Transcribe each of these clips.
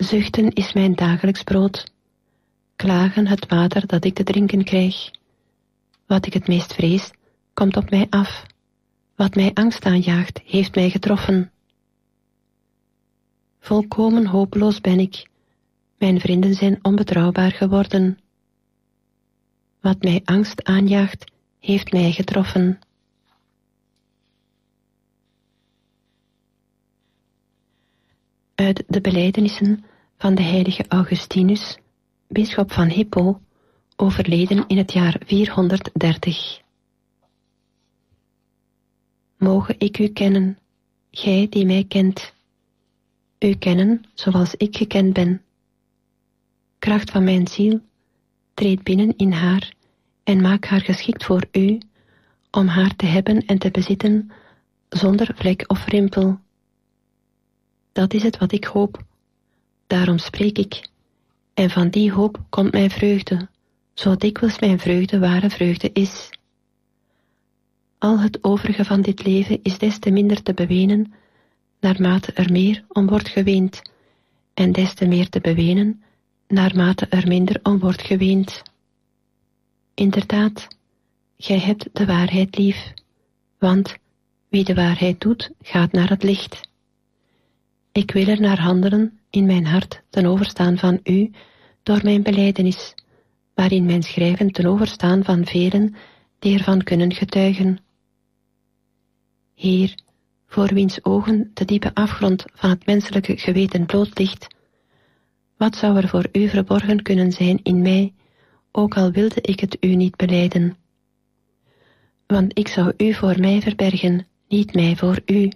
Zuchten is mijn dagelijks brood. Klagen het water dat ik te drinken krijg. Wat ik het meest vrees, komt op mij af. Wat mij angst aanjaagt, heeft mij getroffen. Volkomen hopeloos ben ik. Mijn vrienden zijn onbetrouwbaar geworden. Wat mij angst aanjaagt, heeft mij getroffen. Uit de belijdenissen van de heilige Augustinus, bisschop van Hippo, overleden in het jaar 430. Moge ik u kennen, gij die mij kent. U kennen zoals ik gekend ben. Kracht van mijn ziel, treed binnen in haar en maak haar geschikt voor u, om haar te hebben en te bezitten, zonder vlek of rimpel. Dat is het wat ik hoop. Daarom spreek ik. En van die hoop komt mijn vreugde, zo dikwijls mijn vreugde ware vreugde is. Al het overige van dit leven is des te minder te bewenen, naarmate er meer om wordt geweend, en des te meer te bewenen, naarmate er minder om wordt geweend. Inderdaad, gij hebt de waarheid lief, want wie de waarheid doet, gaat naar het licht. Ik wil er naar handelen in mijn hart ten overstaan van u door mijn belijdenis, waarin mijn schrijven ten overstaan van velen die ervan kunnen getuigen. Heer, voor wiens ogen de diepe afgrond van het menselijke geweten bloot ligt, wat zou er voor u verborgen kunnen zijn in mij, ook al wilde ik het u niet belijden? Want ik zou u voor mij verbergen, niet mij voor u.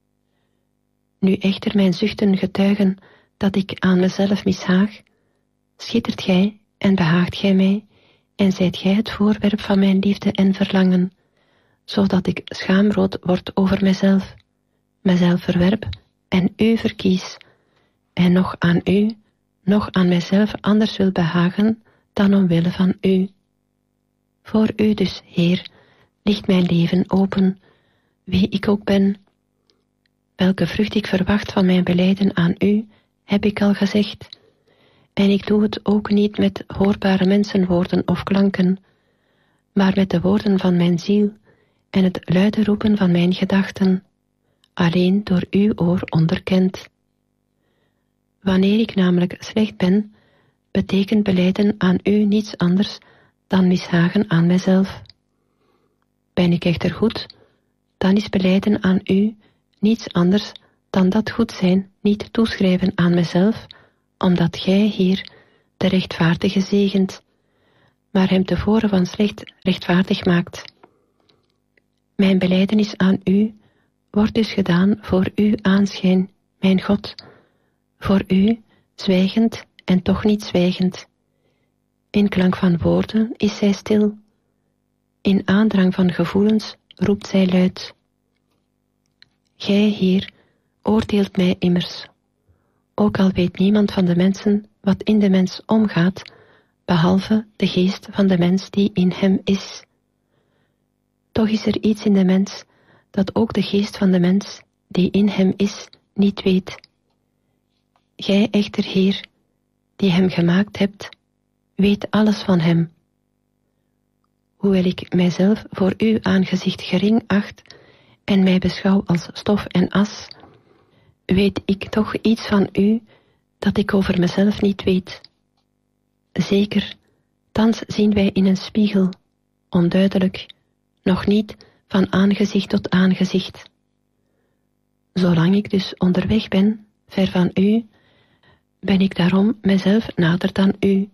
Nu echter mijn zuchten getuigen dat ik aan mezelf mishaag, schittert gij en behaagt gij mij, en zijt gij het voorwerp van mijn liefde en verlangen, zodat ik schaamrood word over mezelf verwerp en u verkies, en nog aan u, nog aan mijzelf anders wil behagen dan omwille van u. Voor u dus, Heer, ligt mijn leven open, wie ik ook ben. Welke vrucht ik verwacht van mijn belijden aan u, heb ik al gezegd. En ik doe het ook niet met hoorbare mensenwoorden of klanken, maar met de woorden van mijn ziel en het luide roepen van mijn gedachten, alleen door uw oor onderkend. Wanneer ik namelijk slecht ben, betekent belijden aan u niets anders dan mishagen aan mijzelf. Ben ik echter goed, dan is belijden aan u niets anders dan dat goed zijn niet toeschrijven aan mezelf, omdat gij hier de rechtvaardige zegent, maar hem tevoren van slecht rechtvaardig maakt. Mijn belijdenis aan u wordt dus gedaan voor uw aanschijn, mijn God, voor u zwijgend en toch niet zwijgend. In klank van woorden is zij stil, in aandrang van gevoelens roept zij luid. Gij, Heer, oordeelt mij immers, ook al weet niemand van de mensen wat in de mens omgaat, behalve de geest van de mens die in hem is. Toch is er iets in de mens dat ook de geest van de mens die in hem is niet weet. Gij echter, Heer, die hem gemaakt hebt, weet alles van hem. Hoewel ik mijzelf voor uw aangezicht gering acht en mij beschouw als stof en as, weet ik toch iets van u dat ik over mezelf niet weet. Zeker, thans zien wij in een spiegel, onduidelijk, nog niet van aangezicht tot aangezicht. Zolang ik dus onderweg ben, ver van u, ben ik daarom mezelf nader dan u.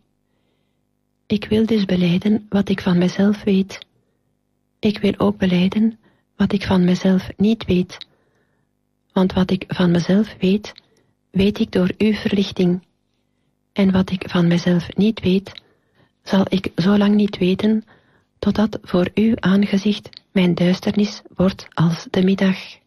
Ik wil dus belijden wat ik van mezelf weet. Ik wil ook belijden wat ik van mezelf niet weet. Want wat ik van mezelf weet, weet ik door uw verlichting. En wat ik van mezelf niet weet, zal ik zo lang niet weten, totdat voor uw aangezicht mijn duisternis wordt als de middag.